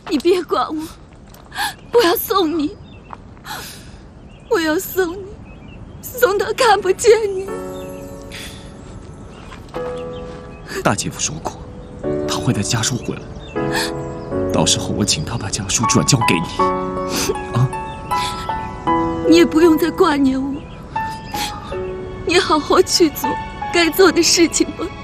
你别管我，我要送你，我要送你，送到看不见你。 大姐夫说过，他会带家书回来，到时候我请他把家书转交给你。啊， 你也不用再挂念我，你好好去做该做的事情吧。